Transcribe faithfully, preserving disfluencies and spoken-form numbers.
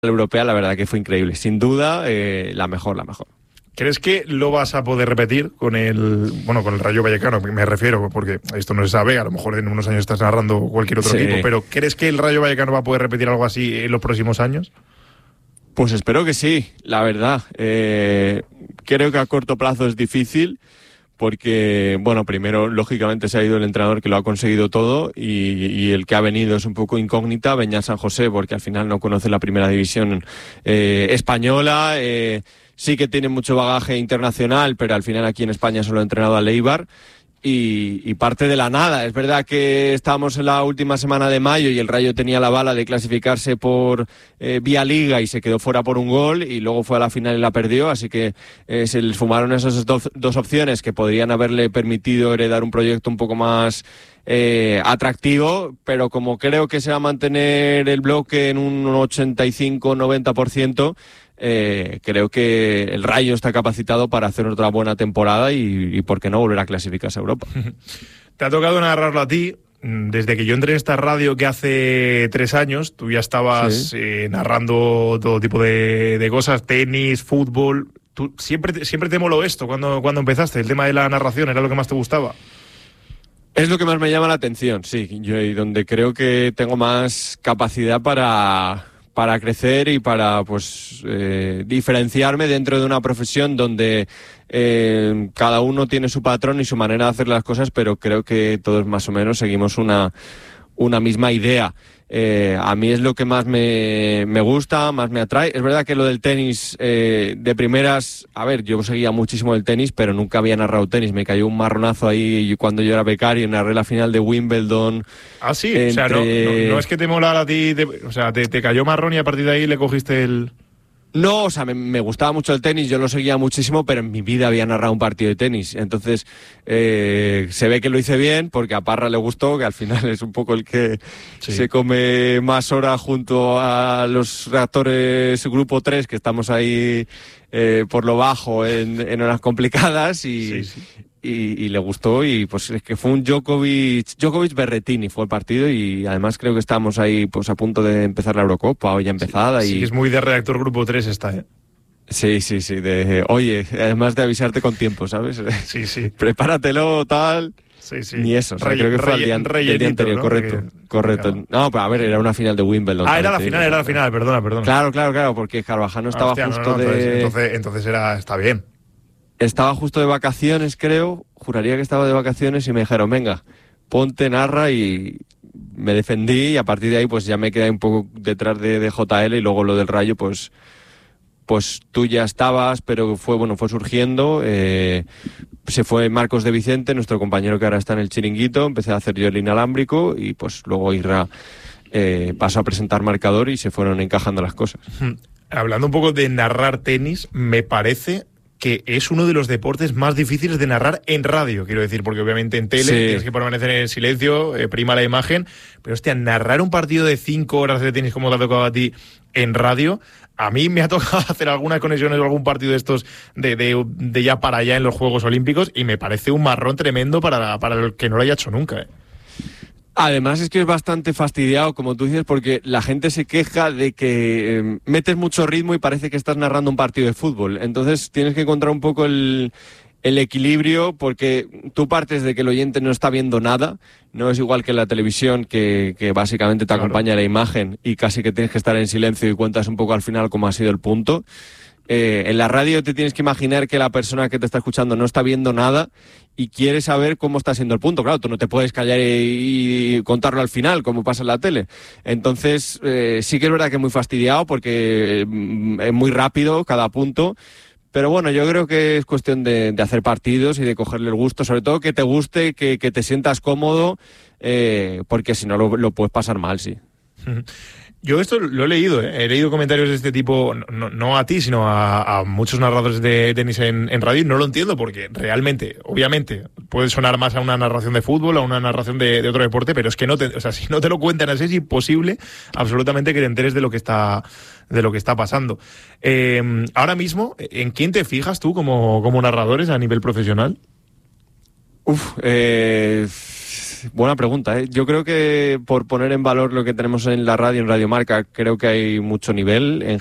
europea, la verdad que fue increíble. Sin duda, eh, la mejor, la mejor. ¿Crees que lo vas a poder repetir con el bueno con el Rayo Vallecano? Me refiero, porque esto no se sabe, a lo mejor en unos años estás narrando cualquier otro sí. equipo, pero ¿crees que el Rayo Vallecano va a poder repetir algo así en los próximos años? Pues espero que sí, la verdad. Eh, creo que a corto plazo es difícil porque, bueno, primero, lógicamente se ha ido el entrenador que lo ha conseguido todo y, y el que ha venido es un poco incógnita, Beñat San José, porque al final no conoce la primera división eh, española. Eh, sí que tiene mucho bagaje internacional, pero al final aquí en España solo ha entrenado a Eibar. Y, y parte de la nada. Es verdad que estábamos en la última semana de mayo y el Rayo tenía la bala de clasificarse por eh, vía Liga y se quedó fuera por un gol y luego fue a la final y la perdió, así que eh, se les fumaron esas dos, dos opciones que podrían haberle permitido heredar un proyecto un poco más eh, atractivo, pero como creo que se va a mantener el bloque en un ochenta y cinco noventa por ciento, Eh, creo que el Rayo está capacitado para hacer otra buena temporada y, y por qué no volver a clasificarse a Europa. Te ha tocado narrarlo a ti. Desde que yo entré en esta radio, que hace tres años, tú ya estabas sí. eh, narrando todo tipo de, de cosas, tenis, fútbol. ¿Tú siempre, siempre te moló esto cuando, cuando empezaste? ¿El tema de la narración era lo que más te gustaba? Es lo que más me llama la atención, sí. Yo, y donde creo que tengo más capacidad para... para crecer y para pues eh, diferenciarme dentro de una profesión donde eh, cada uno tiene su patrón y su manera de hacer las cosas, pero creo que todos más o menos seguimos una, una misma idea. Eh, a mí es lo que más me, me gusta, más me atrae. Es verdad que lo del tenis, eh, de primeras, a ver, yo seguía muchísimo el tenis, pero nunca había narrado tenis. Me cayó un marronazo ahí cuando yo era becario, narré la final de Wimbledon. Ah, sí, entre... o sea, no, no, no es que te molara a ti, te, o sea, te, te cayó marrón y a partir de ahí le cogiste el... No, o sea, me, me gustaba mucho el tenis, yo lo seguía muchísimo, pero en mi vida había narrado un partido de tenis. Entonces, eh, se ve que lo hice bien, porque a Parra le gustó, que al final es un poco el que sí. se come más horas junto a los reactores Grupo tres, que estamos ahí eh, por lo bajo en, en horas complicadas, y, sí, sí. Y, y le gustó, y pues es que fue un Djokovic, Djokovic Berrettini fue el partido, y además creo que estábamos ahí pues a punto de empezar la Eurocopa, o ya empezada. Sí, y sí, es muy de redactor Grupo tres esta, ¿eh? Sí, sí, sí, de oye, además de avisarte con tiempo, ¿sabes? Sí, sí. Prepáratelo, tal. Sí, sí. Ni eso, o sea, Rey, creo que fue rey, el día, rellenito, el día anterior, ¿no? correcto, Porque, correcto. claro. No, pero a ver, era una final de Wimbledon. Ah, era la final, era la final, perdona, perdona. Claro, claro, claro, porque Carvajal no estaba Hostia, justo no, no, de... Entonces, entonces, entonces era, está bien. Estaba justo de vacaciones, creo, juraría que estaba de vacaciones y me dijeron, venga, ponte, narra, y me defendí, y a partir de ahí pues ya me quedé un poco detrás de, de J L, y luego lo del Rayo pues... pues tú ya estabas, pero fue bueno fue surgiendo, eh, se fue Marcos de Vicente, nuestro compañero que ahora está en el Chiringuito, empecé a hacer yo el inalámbrico, y pues luego Irra eh, pasó a presentar marcador y se fueron encajando las cosas. Hablando un poco de narrar tenis, me parece que es uno de los deportes más difíciles de narrar en radio, quiero decir, porque obviamente en tele sí. tienes que permanecer en silencio, eh, prima la imagen, pero hostia, narrar un partido de cinco horas de tenis como te ha tocado a ti en radio, a mí me ha tocado hacer algunas conexiones o algún partido de estos de, de, de ya para allá en los Juegos Olímpicos, y me parece un marrón tremendo para, para el que no lo haya hecho nunca, ¿eh? Además es que es bastante fastidiado, como tú dices, porque la gente se queja de que eh, metes mucho ritmo y parece que estás narrando un partido de fútbol. Entonces tienes que encontrar un poco el, el equilibrio, porque tú partes de que el oyente no está viendo nada. No es igual que en la televisión, que, que básicamente te claro. acompaña la imagen y casi que tienes que estar en silencio y cuentas un poco al final cómo ha sido el punto. Eh, en la radio te tienes que imaginar que la persona que te está escuchando no está viendo nada y quiere saber cómo está siendo el punto. Claro, tú no te puedes callar y, y contarlo al final, como pasa en la tele. Entonces, eh, sí que es verdad que es muy fastidiado, porque eh, es muy rápido cada punto. Pero bueno, yo creo que es cuestión de, de hacer partidos y de cogerle el gusto, sobre todo que te guste, que, que te sientas cómodo, eh, porque si no lo, lo puedes pasar mal, sí. Yo esto lo he leído, ¿eh? He leído comentarios de este tipo, no, no a ti, sino a, a muchos narradores de tenis en, en radio, y no lo entiendo, porque realmente, obviamente, puede sonar más a una narración de fútbol, a una narración de, de otro deporte, pero es que no te, o sea, si no te lo cuentan así, es imposible absolutamente que te enteres de lo que está, de lo que está pasando. Eh, ahora mismo, ¿en quién te fijas tú como, como narradores a nivel profesional? Uf, eh... buena pregunta, ¿eh? Yo creo que por poner en valor lo que tenemos en la radio, en Radio Marca, creo que hay mucho nivel. En